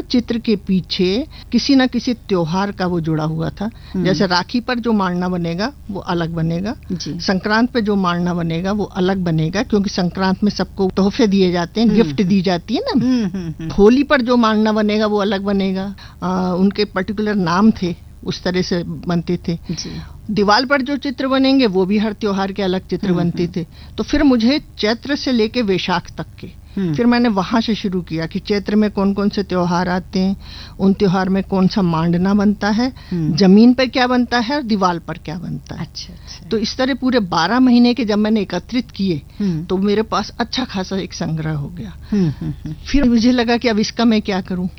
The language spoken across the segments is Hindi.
चित्र के पीछे किसी न किसी त्योहार का वो जुड़ा हुआ था। जैसे राखी पर जो मांडना बनेगा वो अलग बनेगा, संक्रांत पे जो मांडना बनेगा वो अलग बनेगा, क्योंकि संक्रांत में सबको तोहफे दिए जाते हैं, गिफ्ट दी जाती है ना। होली पर जो मांडना बनेगा वो अलग बनेगा, उनके पर्टिकुलर नाम थे, उस तरह से बनते थे। दीवार पर जो चित्र बनेंगे वो भी हर त्योहार के अलग चित्र बनते थे। तो फिर मुझे चैत्र से लेके वैशाख तक के फिर मैंने वहां से शुरू किया कि चैत्र में कौन कौन से त्योहार आते हैं, उन त्योहार में कौन सा मांडना बनता है, जमीन पर क्या बनता है और दीवार पर क्या बनता है। अच्छा। तो इस तरह पूरे 12 महीने के जब मैंने एकत्रित किए तो मेरे पास अच्छा खासा एक संग्रह हो गया। फिर मुझे लगा कि अब इसका मैं क्या करूं।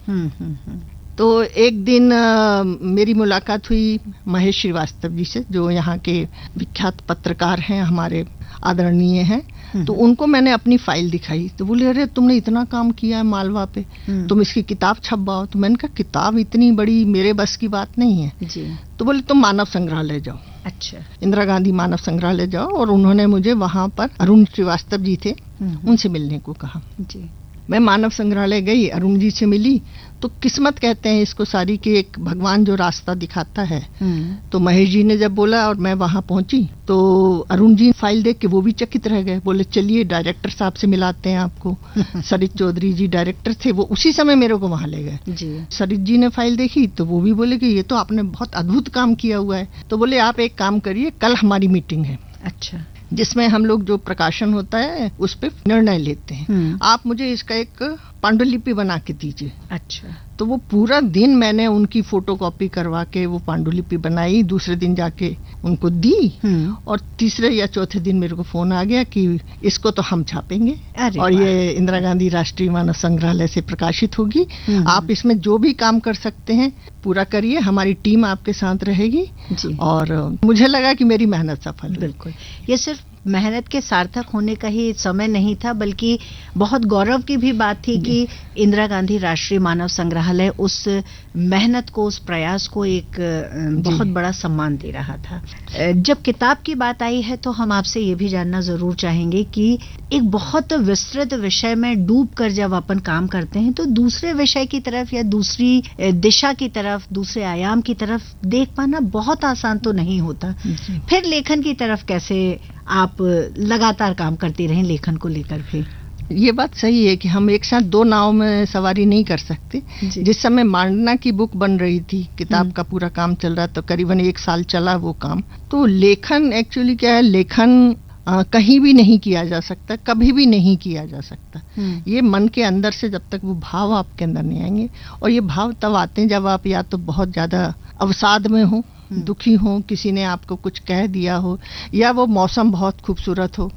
तो एक दिन मेरी मुलाकात हुई महेश श्रीवास्तव जी से, जो यहाँ के विख्यात पत्रकार हैं, हमारे आदरणीय हैं। तो उनको मैंने अपनी फाइल दिखाई तो बोले, अरे तुमने इतना काम किया है मालवा पे, तुम इसकी किताब छपवाओ। तो मैंने कहा किताब इतनी बड़ी मेरे बस की बात नहीं है जी। तो बोले तुम मानव संग्रहालय जाओ। अच्छा। इंदिरा गांधी मानव संग्रहालय जाओ। और उन्होंने मुझे वहां पर अरुण श्रीवास्तव जी थे, उनसे मिलने को कहा जी। मैं मानव संग्रहालय गई, अरुण जी से मिली। तो किस्मत कहते हैं इसको सारी, कि एक भगवान जो रास्ता दिखाता है। तो महेश जी ने जब बोला और मैं वहां पहुंची तो अरुण जी फाइल देख के वो भी चकित रह गए। बोले चलिए डायरेक्टर साहब से मिलाते हैं आपको। सरित चौधरी जी डायरेक्टर थे, वो उसी समय मेरे को वहां ले गए। सरित जी ने फाइल देखी तो वो भी बोले कि ये तो आपने बहुत अद्भुत काम किया हुआ है। तो बोले आप एक काम करिए, कल हमारी मीटिंग है। अच्छा। जिसमें हम लोग जो प्रकाशन होता है उस पे निर्णय लेते हैं, आप मुझे इसका एक पांडुलिपि बना के दीजिए। अच्छा। तो वो पूरा दिन मैंने उनकी फोटोकॉपी करवा के वो पांडुलिपि बनाई, दूसरे दिन जाके उनको दी। और तीसरे या चौथे दिन मेरे को फोन आ गया कि इसको तो हम छापेंगे और ये इंदिरा गांधी राष्ट्रीय मानव संग्रहालय से प्रकाशित होगी। आप इसमें जो भी काम कर सकते हैं पूरा करिए, हमारी टीम आपके साथ रहेगी जी। और मुझे लगा कि मेरी मेहनत सफल। बिल्कुल, ये सिर्फ मेहनत के सार्थक होने का ही समय नहीं था, बल्कि बहुत गौरव की भी बात थी कि इंदिरा गांधी राष्ट्रीय मानव संग्रहालय उस मेहनत को, उस प्रयास को एक बहुत बड़ा सम्मान दे रहा था। जब किताब की बात आई है तो हम आपसे ये भी जानना जरूर चाहेंगे कि एक बहुत विस्तृत विषय में डूब कर जब अपन काम करते हैं तो दूसरे विषय की तरफ या दूसरी दिशा की तरफ, दूसरे आयाम की तरफ देख पाना बहुत आसान तो नहीं होता। फिर लेखन की तरफ कैसे आप लगातार काम करती रहें लेखन को लेकर? फिर ये बात सही है कि हम एक साथ दो नाव में सवारी नहीं कर सकते। जिस समय मांडना की बुक बन रही थी, किताब का पूरा काम चल रहा, तो करीबन 1 साल चला वो काम। तो लेखन एक्चुअली क्या है, लेखन कहीं भी नहीं किया जा सकता, कभी भी नहीं किया जा सकता। ये मन के अंदर से जब तक वो भाव आपके अंदर नहीं आएंगे, और ये भाव तब आते हैं जब आप या तो बहुत ज्यादा अवसाद में हो, दुखी हो, किसी ने आपको कुछ कह दिया हो, या वो मौसम बहुत खूबसूरत हो,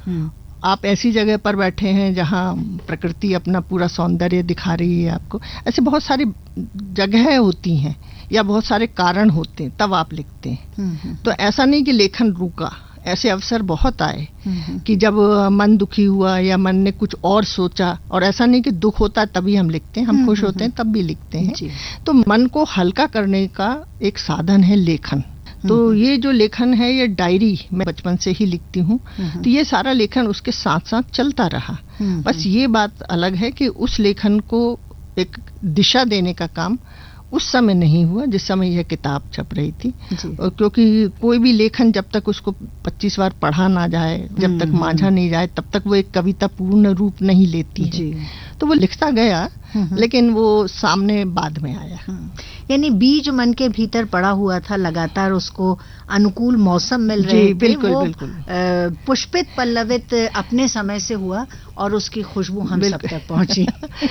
आप ऐसी जगह पर बैठे हैं जहां प्रकृति अपना पूरा सौंदर्य दिखा रही है आपको। ऐसे बहुत सारी जगह होती हैं या बहुत सारे कारण होते हैं, तब आप लिखते हैं। तो ऐसा नहीं कि लेखन रुका, ऐसे अवसर बहुत आए कि जब मन दुखी हुआ या मन ने कुछ और सोचा, और ऐसा नहीं कि दुख होता है तभी हम लिखते हैं, हम खुश होते हैं तब भी लिखते हैं। तो मन को हल्का करने का एक साधन है लेखन। तो ये जो लेखन है, ये डायरी मैं बचपन से ही लिखती हूँ, तो ये सारा लेखन उसके साथ साथ चलता रहा। बस ये बात अलग है कि उस लेखन को एक दिशा देने का काम उस समय नहीं हुआ जिस समय यह किताब छप रही थी। क्योंकि कोई भी लेखन जब तक उसको 25 बार पढ़ा ना जाए, जब तक मांझा नहीं जाए, तब तक वो एक कविता पूर्ण रूप नहीं लेती है। तो वो लिखता गया, लेकिन वो सामने बाद में आया। यानी बीज मन के भीतर पड़ा हुआ था, लगातार उसको अनुकूल मौसम मिल रहे थे, बिल्कुल, वो बिल्कुल। पुष्पित पल्लवित अपने समय से हुआ और उसकी खुशबू हम सब तक पहुंची।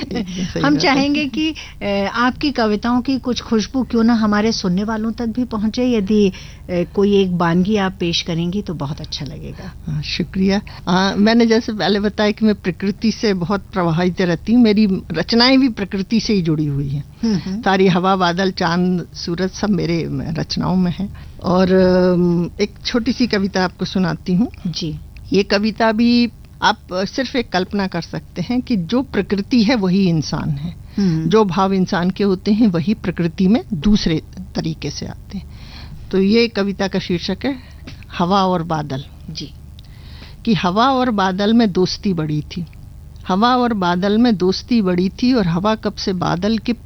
हम चाहेंगे कि आपकी कविताओं की कुछ खुशबू क्यों ना हमारे सुनने वालों तक भी पहुंचे। यदि कोई एक वानगी आप पेश करेंगी तो बहुत अच्छा लगेगा। शुक्रिया। मैंने जैसे पहले बताया कि मैं प्रकृति से बहुत प्रभावित रहती हूँ, मेरी रचनाएं भी प्रकृति से ही जुड़ी हुई हैं। सारी हवा, बादल, चांद, सूरज सब मेरे रचनाओं में है। और एक छोटी सी कविता आपको सुनाती हूँ जी। ये कविता भी आप सिर्फ एक कल्पना कर सकते हैं कि जो प्रकृति है वही इंसान है, जो भाव इंसान के होते हैं वही प्रकृति में दूसरे तरीके से आते हैं। तो ये कविता का शीर्षक है हवा और बादल जी। कि हवा और बादल में दोस्ती बड़ी थी, हवा और बादल में दोस्ती बड़ी थी, और हवा कब से बादल के